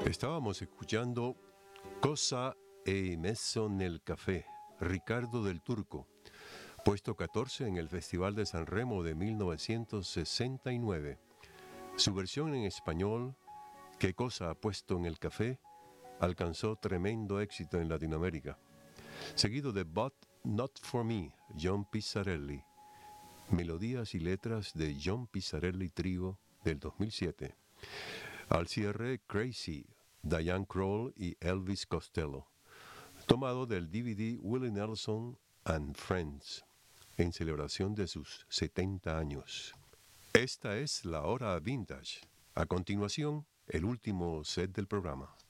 Estábamos escuchando Cosa e messo nel café, Ricardo del Turco, puesto 14 en el Festival de San Remo de 1969. Su versión en español, ¿Qué cosa ha puesto en el café?, alcanzó tremendo éxito en Latinoamérica. Seguido de But Not For Me, John Pizzarelli. Melodías y letras de John Pizzarelli Trio del 2007. Al cierre, Crazy, Diane Kroll y Elvis Costello, tomado del DVD Willie Nelson and Friends, en celebración de sus 70 años. Esta es la hora vintage. A continuación, el último set del programa.